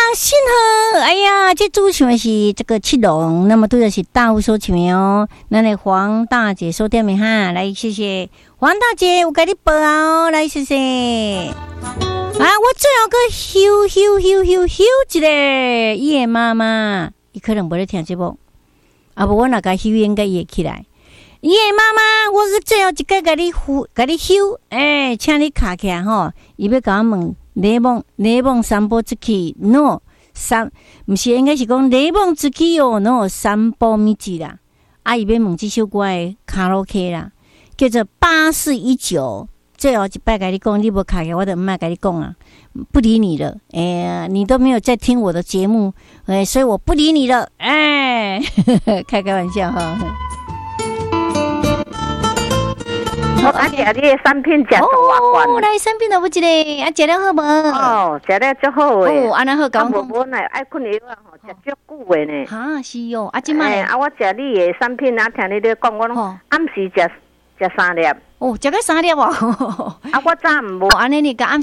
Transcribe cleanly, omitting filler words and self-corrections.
信和，哎呀，这主想的是这个七龙，那么对的是大户收钱哦。那来黄大姐收点名哈，来谢谢黄大姐，我给你报哦，来谢谢。啊，我最后个休一个叶妈妈，伊可能无咧听节目，啊不，我那个休应该也起来。叶妈妈，我是最后一个给你休，请你卡起来吼，伊要甲我问雷蒙三波之气 ，no 三，毋是应该是讲雷蒙之气哦 ，no 三波咪子啦，啊伊要问这首歌的卡拉 OK 啦，叫做8419。最后一摆跟你讲，你无卡起，我就唔爱跟你讲啊，不理你了。你都没有在听我的节目，所以我不理你了。开玩笑哈。 我食你的产品食到偌罐。 来产品都有一个，食了好无？ 哦，食了足好诶。 安那好讲。 无呢，爱困药啊，吼，食足久诶呢。 哈，是哦，即摆。 我食你的产品，听你咧讲，我暗时食3粒。 食个3粒哦。 我早毋无。 安尼你个暗